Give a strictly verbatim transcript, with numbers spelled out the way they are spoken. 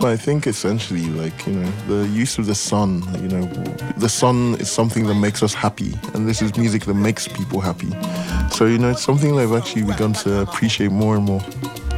I think essentially, like, you know, the use of the sun, you know, the sun is something that makes us happy, and this is music that makes people happy. So, you know, it's something that I've actually begun to appreciate more and more.